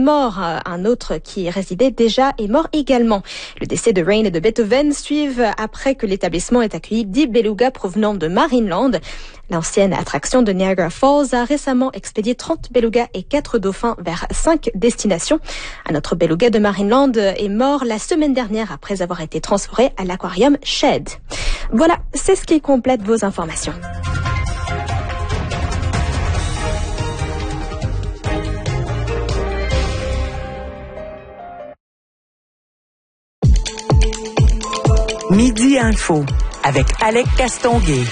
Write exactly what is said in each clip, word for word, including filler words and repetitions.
mort. Un autre qui résidait déjà est mort également. Le décès de Rain et de Beethoven suivent après que l'établissement ait accueilli dix belugas provenant de Marineland. L'ancienne attraction de Niagara Falls a récemment expédié trente belugas et quatre dauphins vers cinq destinations. Un autre beluga de Marineland est mort la semaine dernière après avoir été transféré à l'aquarium Shed. Voilà, c'est ce qui complète vos informations. Midi Info avec Alec Castonguay.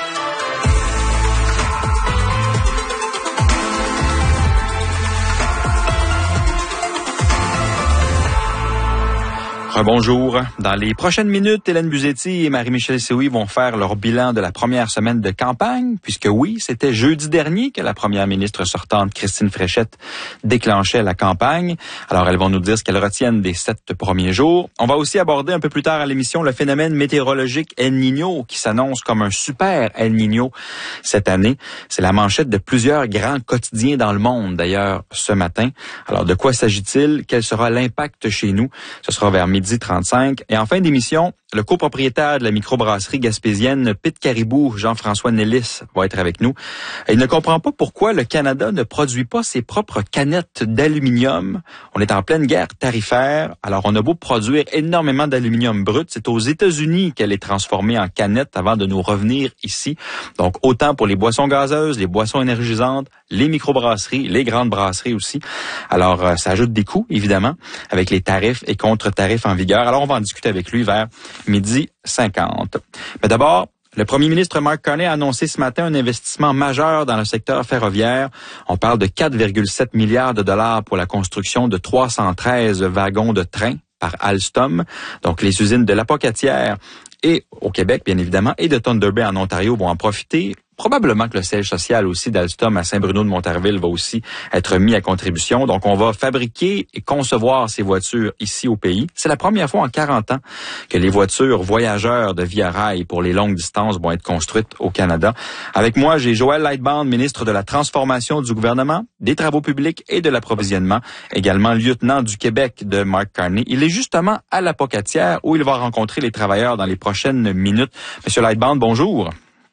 Bonjour. Dans les prochaines minutes, Hélène Buzetti et Marie-Michel Sioui vont faire leur bilan de la première semaine de campagne, puisque oui, c'était jeudi dernier que la première ministre sortante, Christine Fréchette, déclenchait la campagne. Alors, elles vont nous dire ce qu'elles retiennent des sept premiers jours. On va aussi aborder un peu plus tard à l'émission le phénomène météorologique El Niño, qui s'annonce comme un super El Niño cette année. C'est la manchette de plusieurs grands quotidiens dans le monde, d'ailleurs, ce matin. Alors, de quoi s'agit-il? Quel sera l'impact chez nous? Ce sera vers midi trente-cinq. Et en fin d'émission, le copropriétaire de la microbrasserie gaspésienne Pit Caribou, Jean-François Nellis, va être avec nous. Il ne comprend pas pourquoi le Canada ne produit pas ses propres canettes d'aluminium. On est en pleine guerre tarifaire. Alors, on a beau produire énormément d'aluminium brut. C'est aux États-Unis qu'elle est transformée en canettes avant de nous revenir ici. Donc, autant pour les boissons gazeuses, les boissons énergisantes, les microbrasseries, les grandes brasseries aussi. Alors, ça ajoute des coûts, évidemment, avec les tarifs et contre-tarifs en vigueur. Alors, on va en discuter avec lui vers midi cinquante. Mais d'abord, le premier ministre Mark Carney a annoncé ce matin un investissement majeur dans le secteur ferroviaire. On parle de quatre virgule sept milliards de dollars pour la construction de trois cent treize wagons de train par Alstom. Donc, les usines de l'Apocatière et au Québec, bien évidemment, et de Thunder Bay en Ontario vont en profiter. Probablement que le siège social aussi d'Alstom à Saint-Bruno-de-Montarville va aussi être mis à contribution. Donc, on va fabriquer et concevoir ces voitures ici au pays. C'est la première fois en quarante ans que les voitures voyageurs de Via Rail pour les longues distances vont être construites au Canada. Avec moi, j'ai Joël Lightbound, ministre de la Transformation du gouvernement, des Travaux publics et de l'Approvisionnement, également lieutenant du Québec de Mark Carney. Il est justement à l'Apocatière où il va rencontrer les travailleurs dans les prochaines minutes. Monsieur Lightbound, bonjour.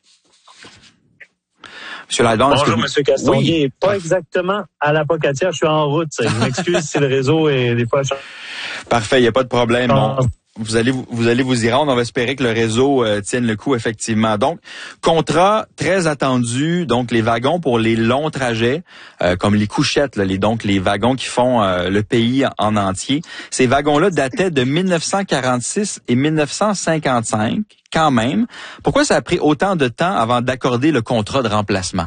Monsieur Lightbound, bonjour, vous... Monsieur Castonguay. Oui. Pas exactement à l'Apocatière, je suis en route. Je m'excuse si le réseau est des fois... Parfait, il n'y a pas de problème. Bon, vous allez vous allez vous y rendre. On va espérer que le réseau euh, tienne le coup, effectivement. Donc, contrat très attendu. Donc, les wagons pour les longs trajets, euh, comme les couchettes, là, les, donc les wagons qui font euh, le pays en entier. Ces wagons-là dataient de mille neuf cent quarante-six et mille neuf cent cinquante-cinq. Quand même. Pourquoi ça a pris autant de temps avant d'accorder le contrat de remplacement?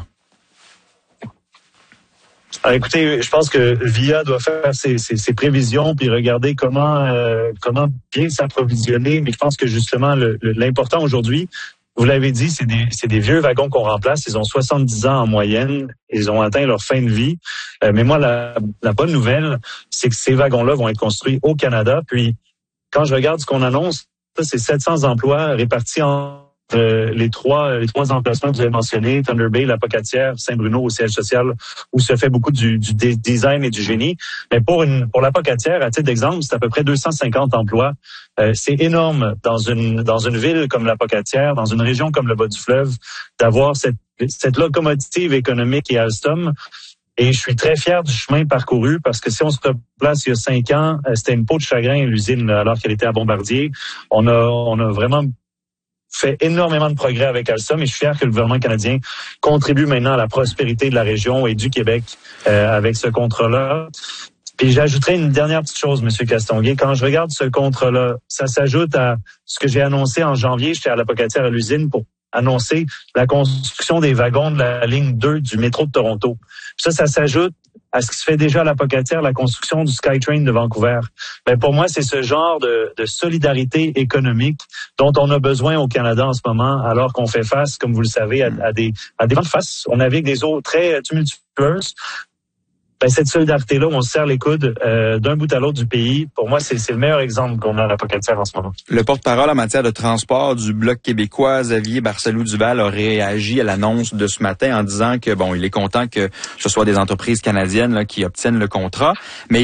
Alors, écoutez, je pense que Via doit faire ses, ses, ses prévisions puis regarder comment euh, comment bien s'approvisionner. Mais je pense que justement, le, le, l'important aujourd'hui, vous l'avez dit, c'est des, c'est des vieux wagons qu'on remplace. Ils ont soixante-dix ans en moyenne. Ils ont atteint leur fin de vie. Euh, mais moi, la, la bonne nouvelle, c'est que ces wagons-là vont être construits au Canada. Puis, quand je regarde ce qu'on annonce, ça, c'est sept cents emplois répartis entre euh, les trois les trois emplacements que vous avez mentionnés, Thunder Bay, l'Apocatière, Saint-Bruno au siège social, où se fait beaucoup du, du design et du génie. Mais pour une pour l'Apocatière, à titre d'exemple, c'est à peu près deux cent cinquante emplois. Euh, c'est énorme dans une dans une ville comme l'Apocatière, dans une région comme le Bas-du-Fleuve, d'avoir cette cette locomotive économique et Alstom. Et je suis très fier du chemin parcouru parce que si on se replace il y a cinq ans, c'était une peau de chagrin l'usine alors qu'elle était à Bombardier. On a on a vraiment fait énormément de progrès avec Alstom et je suis fier que le gouvernement canadien contribue maintenant à la prospérité de la région et du Québec euh, avec ce contrat-là. Puis j'ajouterai une dernière petite chose, Monsieur Castonguay. Quand je regarde ce contrat-là, ça s'ajoute à ce que j'ai annoncé en janvier. J'étais à l'Apocatière à l'usine pour annoncer la construction des wagons de la ligne deux du métro de Toronto. Ça, ça s'ajoute à ce qui se fait déjà à l'Apocatière, la construction du SkyTrain de Vancouver. Ben pour moi, c'est ce genre de, de solidarité économique dont on a besoin au Canada en ce moment, alors qu'on fait face, comme vous le savez, à, à des à des vents de face. On navigue des eaux très tumultueuses. Ben, cette solidarité-là, où on se serre les coudes euh, d'un bout à l'autre du pays, pour moi, c'est, c'est le meilleur exemple qu'on a à l'Apocatière en ce moment. Le porte-parole en matière de transport du Bloc québécois, Xavier Barcelou-Duval, a réagi à l'annonce de ce matin en disant que bon, il est content que ce soit des entreprises canadiennes là, qui obtiennent le contrat, mais